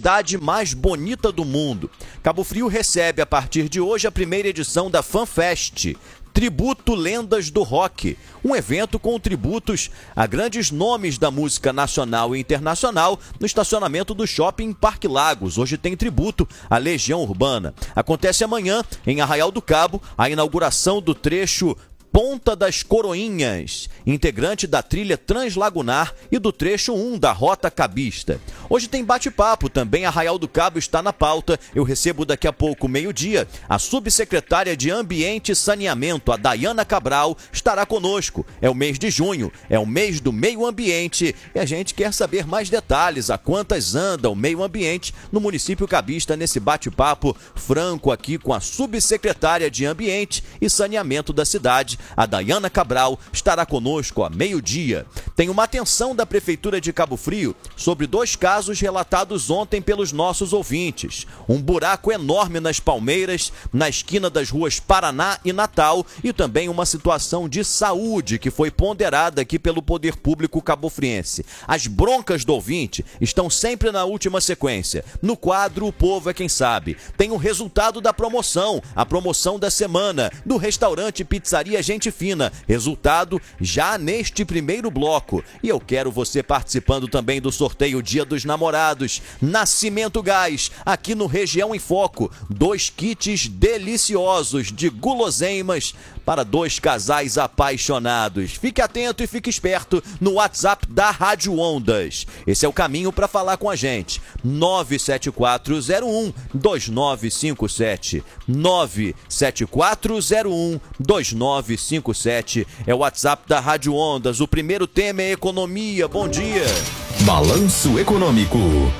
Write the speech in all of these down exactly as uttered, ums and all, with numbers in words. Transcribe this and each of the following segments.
cidade mais bonita do mundo. Cabo Frio recebe a partir de hoje a primeira edição da FanFest, Tributo Lendas do Rock, um evento com tributos a grandes nomes da música nacional e internacional no estacionamento do Shopping Parque Lagos. Hoje tem tributo à Legião Urbana. Acontece amanhã, em Arraial do Cabo, a inauguração do trecho Ponta das Coroinhas, integrante da trilha Translagunar e do trecho um da Rota Cabista. Hoje tem bate-papo, também Arraial do Cabo está na pauta. Eu recebo daqui a pouco, meio-dia, a subsecretária de Ambiente e Saneamento, a Dayana Cabral, estará conosco. É o mês de junho, é o mês do meio ambiente e a gente quer saber mais detalhes, a quantas anda o meio ambiente no município cabista, nesse bate-papo franco aqui com a subsecretária de Ambiente e Saneamento da cidade. A Dayana Cabral estará conosco a meio-dia. Tem uma atenção da Prefeitura de Cabo Frio sobre dois casos relatados ontem pelos nossos ouvintes. Um buraco enorme nas palmeiras, na esquina das ruas Paraná e Natal, e também uma situação de saúde que foi ponderada aqui pelo Poder Público cabofriense. As broncas do ouvinte estão sempre na última sequência. No quadro O Povo é Quem Sabe. Tem o resultado da promoção, a promoção da semana, do restaurante Pizzaria Gente Fina. Resultado já neste primeiro bloco. E eu quero você participando também do sorteio Dia dos Namorados. Nascimento Gás, aqui no Região em Foco. Dois kits deliciosos de guloseimas para dois casais apaixonados. Fique atento e fique esperto no WhatsApp da Rádio Ondas. Esse é o caminho para falar com a gente. nove sete quatro zero um dois nove cinco sete. nove sete quatro zero um dois nove cinco sete é o WhatsApp da Rádio Ondas. O primeiro tema é economia. Bom dia. Balanço Econômico.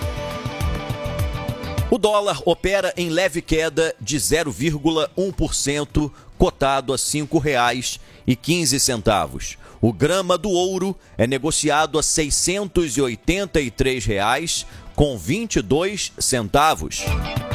O dólar opera em leve queda de zero vírgula um por cento, cotado a cinco reais e quinze centavos. O grama do ouro é negociado a seiscentos e oitenta e três reais com vinte e dois centavos.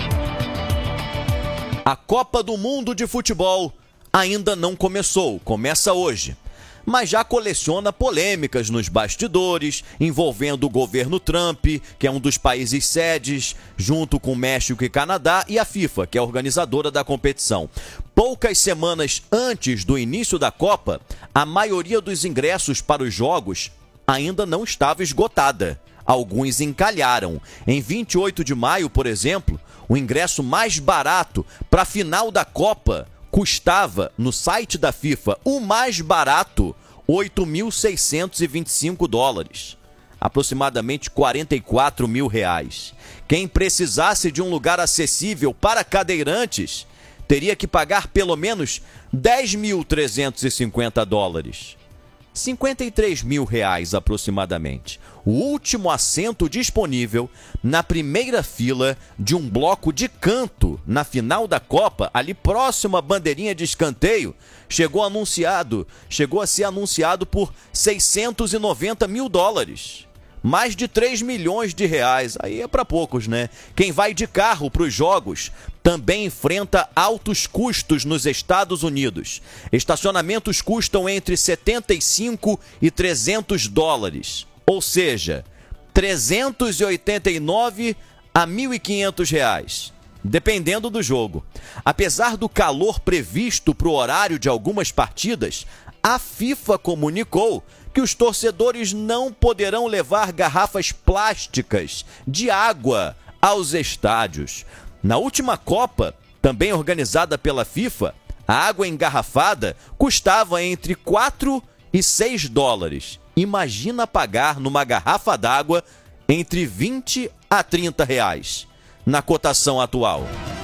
A Copa do Mundo de Futebol ainda não começou, começa hoje, mas já coleciona polêmicas nos bastidores, envolvendo o governo Trump, que é um dos países sedes, junto com México e Canadá, e a FIFA, que é a organizadora da competição. Poucas semanas antes do início da Copa, a maioria dos ingressos para os jogos ainda não estava esgotada. Alguns encalharam. Em vinte e oito de maio, por exemplo, o ingresso mais barato para a final da Copa custava, no site da FIFA, o mais barato, oito mil seiscentos e vinte e cinco dólares, aproximadamente quarenta e quatro mil reais. Quem precisasse de um lugar acessível para cadeirantes teria que pagar pelo menos dez mil trezentos e cinquenta dólares, cinquenta e três mil reais aproximadamente. O último assento disponível na primeira fila de um bloco de canto na final da Copa, ali próximo à bandeirinha de escanteio, chegou anunciado, chegou a ser anunciado por seiscentos e noventa mil dólares. Mais de três milhões de reais. Aí é para poucos, né? Quem vai de carro para os jogos também enfrenta altos custos nos Estados Unidos. Estacionamentos custam entre setenta e cinco e trezentos dólares. Ou seja, trezentos e oitenta e nove a mil e quinhentos reais, dependendo do jogo. Apesar do calor previsto para o horário de algumas partidas, a FIFA comunicou que os torcedores não poderão levar garrafas plásticas de água aos estádios. Na última Copa, também organizada pela FIFA, a água engarrafada custava entre quatro e seis dólares. Imagina pagar numa garrafa d'água entre vinte a trinta reais, na cotação atual.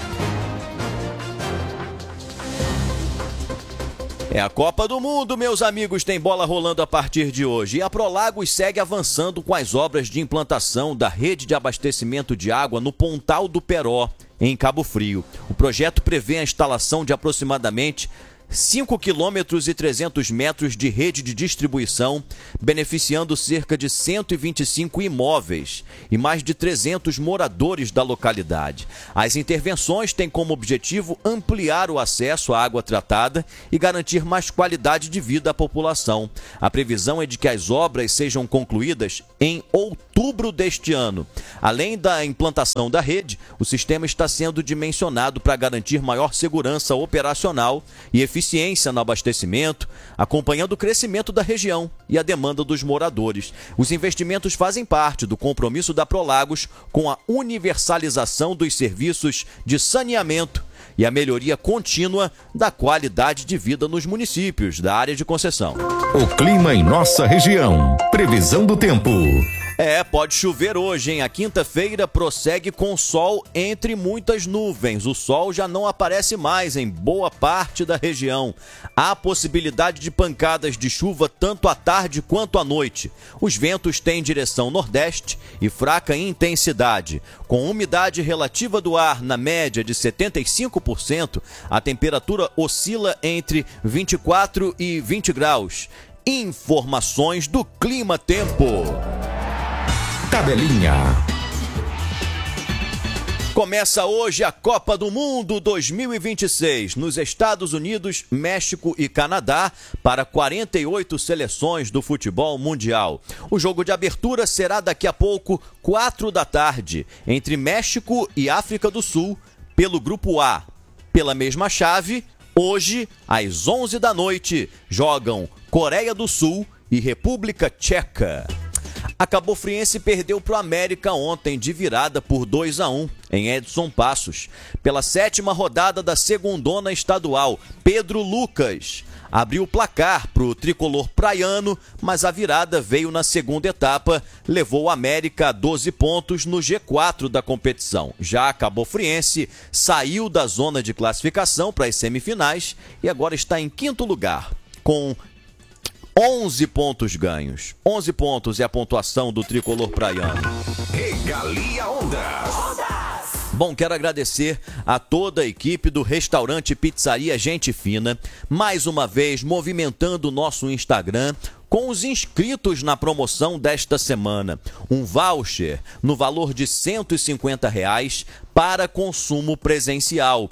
É a Copa do Mundo, meus amigos, tem bola rolando a partir de hoje. E a Prolagos segue avançando com as obras de implantação da rede de abastecimento de água no Pontal do Peró, em Cabo Frio. O projeto prevê a instalação de aproximadamente cinco quilômetros e trezentos metros de rede de distribuição, beneficiando cerca de cento e vinte e cinco imóveis e mais de trezentos moradores da localidade. As intervenções têm como objetivo ampliar o acesso à água tratada e garantir mais qualidade de vida à população. A previsão é de que as obras sejam concluídas em outubro deste ano. Além da implantação da rede, o sistema está sendo dimensionado para garantir maior segurança operacional e eficiência eficiência no abastecimento, acompanhando o crescimento da região e a demanda dos moradores. Os investimentos fazem parte do compromisso da Prolagos com a universalização dos serviços de saneamento e a melhoria contínua da qualidade de vida nos municípios da área de concessão. O clima em nossa região. Previsão do tempo. É, pode chover hoje, hein? A quinta-feira prossegue com sol entre muitas nuvens. O sol já não aparece mais em boa parte da região. Há possibilidade de pancadas de chuva tanto à tarde quanto à noite. Os ventos têm direção nordeste e fraca intensidade. Com umidade relativa do ar na média de setenta e cinco por cento, a temperatura oscila entre vinte e quatro e vinte graus. Informações do Clima Tempo. Tabelinha. Começa hoje a Copa do Mundo dois mil e vinte e seis nos Estados Unidos, México e Canadá para quarenta e oito seleções do futebol mundial. O jogo de abertura será daqui a pouco, quatro da tarde, entre México e África do Sul, pelo Grupo A. Pela mesma chave, hoje, às onze da noite, jogam Coreia do Sul e República Tcheca. A Cabo Friense perdeu para o América ontem de virada por dois a um em Edson Passos. Pela sétima rodada da segundona estadual, Pedro Lucas abriu o placar para o tricolor praiano, mas a virada veio na segunda etapa, levou o América a doze pontos no G quatro da competição. Já a Cabo Friense saiu da zona de classificação para as semifinais e agora está em quinto lugar, com onze pontos ganhos. onze pontos é a pontuação do tricolor praiano. Regalia Ondas. Bom, quero agradecer a toda a equipe do restaurante Pizzaria Gente Fina, mais uma vez movimentando o nosso Instagram com os inscritos na promoção desta semana. Um voucher no valor de cento e cinquenta reais para consumo presencial.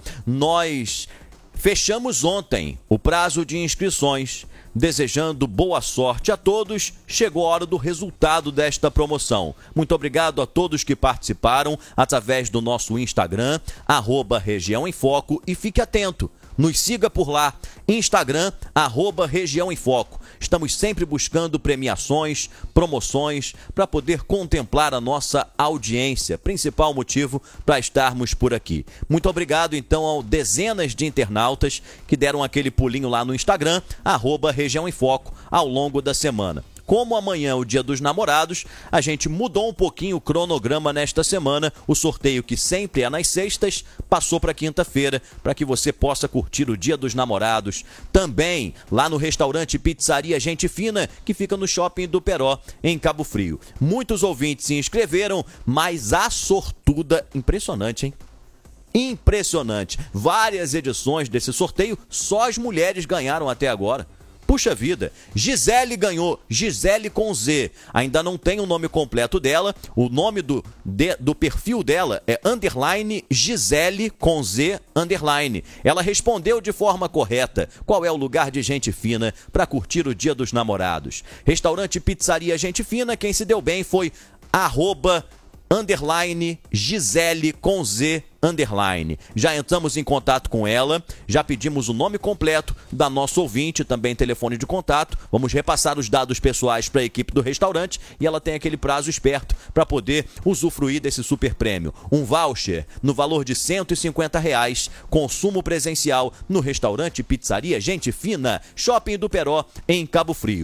Nós fechamos ontem o prazo de inscrições. Desejando boa sorte a todos, chegou a hora do resultado desta promoção. Muito obrigado a todos que participaram através do nosso Instagram, arroba Região em Foco, e fique atento. Nos siga por lá, Instagram, arroba Região em Foco. Estamos sempre buscando premiações, promoções, para poder contemplar a nossa audiência, principal motivo para estarmos por aqui. Muito obrigado, então, ao dezenas de internautas que deram aquele pulinho lá no Instagram, arroba Região em Foco, ao longo da semana. Como amanhã é o Dia dos Namorados, a gente mudou um pouquinho o cronograma nesta semana. O sorteio, que sempre é nas sextas, passou para quinta-feira, para que você possa curtir o Dia dos Namorados. Também lá no restaurante Pizzaria Gente Fina, que fica no Shopping do Peró, em Cabo Frio. Muitos ouvintes se inscreveram, mas a sortuda, impressionante, hein? Impressionante. Várias edições desse sorteio, só as mulheres ganharam até agora. Puxa vida, Gisele ganhou, Gisele com Z, ainda não tem o nome completo dela, o nome do, de, do perfil dela é underline Gisele com Z underline. Ela respondeu de forma correta qual é o lugar de Gente Fina para curtir o Dia dos Namorados. Restaurante Pizzaria Gente Fina, quem se deu bem foi arroba underline Gisele com Z underline. Já entramos em contato com ela, já pedimos o nome completo da nossa ouvinte, também telefone de contato. Vamos repassar os dados pessoais para a equipe do restaurante e ela tem aquele prazo esperto para poder usufruir desse super prêmio. Um voucher no valor de cento e cinquenta reais, consumo presencial no restaurante Pizzaria Gente Fina, Shopping do Peró, em Cabo Frio.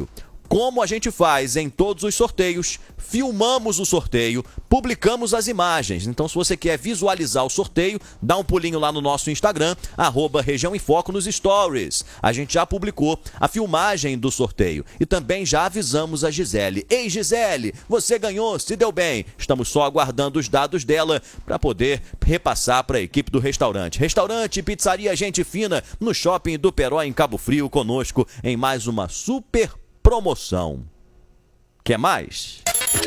Como a gente faz em todos os sorteios, filmamos o sorteio, publicamos as imagens. Então, se você quer visualizar o sorteio, dá um pulinho lá no nosso Instagram, arroba Região em Foco nos stories. A gente já publicou a filmagem do sorteio e também já avisamos a Gisele. Ei, Gisele, você ganhou, se deu bem. Estamos só aguardando os dados dela para poder repassar para a equipe do restaurante. Restaurante Pizzaria Gente Fina, no Shopping do Peró, em Cabo Frio, conosco em mais uma super promoção. Quer mais?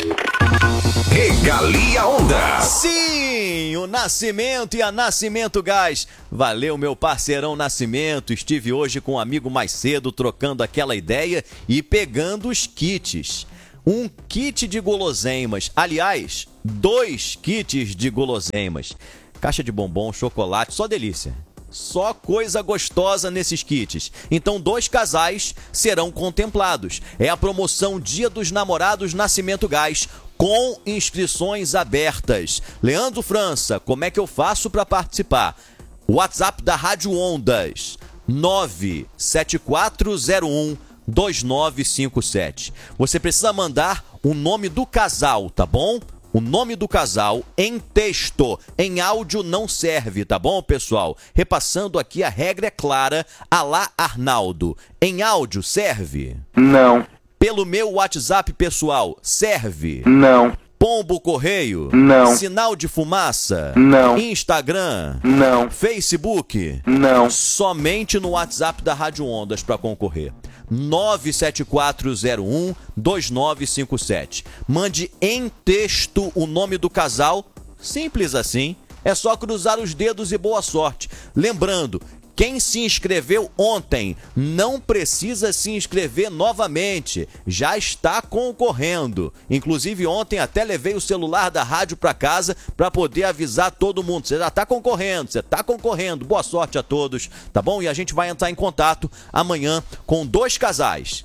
Regalia Onda. Sim, o Nascimento e a Nascimento Gás. Valeu, meu parceirão Nascimento. Estive hoje com um amigo mais cedo, trocando aquela ideia e pegando os kits. Um kit de guloseimas. Aliás, dois kits de guloseimas. Caixa de bombom, chocolate, só delícia. Só coisa gostosa nesses kits. Então, dois casais serão contemplados. É a promoção Dia dos Namorados Nascimento Gás, com inscrições abertas. Leandro França, como é que eu faço para participar? WhatsApp da Rádio Ondas, nove sete quatro zero um dois nove cinco sete. Você precisa mandar o nome do casal, tá bom? O nome do casal em texto, em áudio não serve, tá bom, pessoal? Repassando aqui, a regra é clara. Alá Arnaldo, em áudio serve? Não. Pelo meu WhatsApp pessoal, serve? Não. Pombo correio? Não. Sinal de fumaça? Não. Instagram? Não. Facebook? Não. Somente no WhatsApp da Rádio Ondas para concorrer. nove sete quatro zero um dois nove cinco sete. Mande em texto o nome do casal, simples assim. É só cruzar os dedos e boa sorte. Lembrando, quem se inscreveu ontem não precisa se inscrever novamente, já está concorrendo. Inclusive ontem até levei o celular da rádio para casa para poder avisar todo mundo. Você já está concorrendo, você está concorrendo. Boa sorte a todos, tá bom? E a gente vai entrar em contato amanhã com dois casais.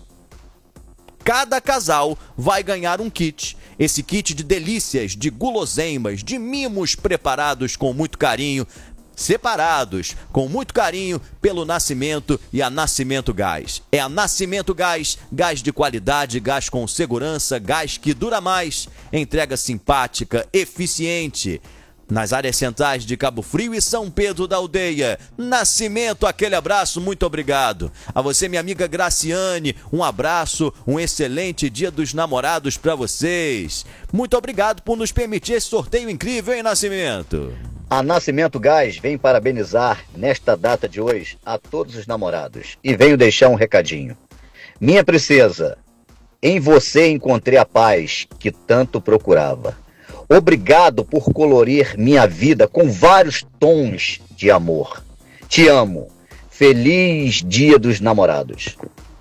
Cada casal vai ganhar um kit. Esse kit de delícias, de guloseimas, de mimos preparados com muito carinho, separados com muito carinho pelo Nascimento e a Nascimento Gás. É a Nascimento Gás, gás de qualidade, gás com segurança, gás que dura mais, entrega simpática, eficiente. Nas áreas centrais de Cabo Frio e São Pedro da Aldeia. Nascimento, aquele abraço, muito obrigado. A você, minha amiga Graciane, um abraço, um excelente Dia dos Namorados para vocês. Muito obrigado por nos permitir esse sorteio incrível, hein, Nascimento? A Nascimento Gás vem parabenizar, nesta data de hoje, a todos os namorados. E venho deixar um recadinho. Minha princesa, em você encontrei a paz que tanto procurava. Obrigado por colorir minha vida com vários tons de amor. Te amo. Feliz Dia dos Namorados.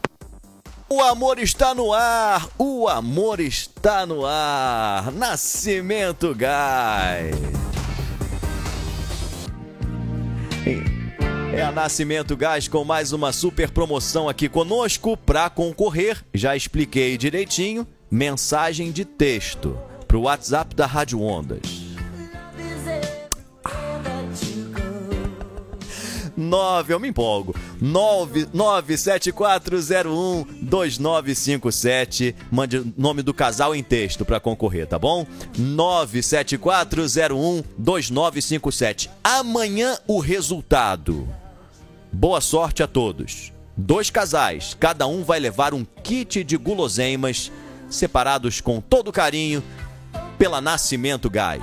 O amor está no ar, o amor está no ar. Nascimento Gás. É a Nascimento Gás com mais uma super promoção aqui conosco. Para concorrer, já expliquei direitinho, mensagem de texto para o WhatsApp da Rádio Ondas. nove, eu me empolgo. nove sete quatro zero um dois nove cinco sete. Mande o nome do casal em texto para concorrer, tá bom? nove sete quatro zero um dois nove cinco sete. Amanhã o resultado. Boa sorte a todos. Dois casais, cada um vai levar um kit de guloseimas separados com todo carinho pela Nascimento Gás.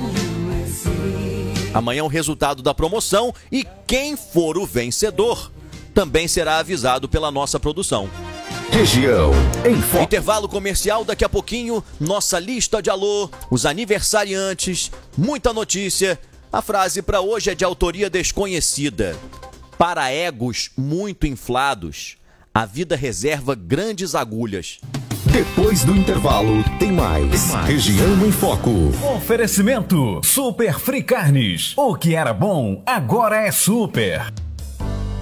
Amanhã o resultado da promoção e quem for o vencedor também será avisado pela nossa produção. Região em Foco. Intervalo comercial, daqui a pouquinho, nossa lista de alô, os aniversariantes, muita notícia. A frase para hoje é de autoria desconhecida. Para egos muito inflados, a vida reserva grandes agulhas. Depois do intervalo, tem mais. Tem mais. Região em Foco. Oferecimento Super Free Carnes. O que era bom, agora é super.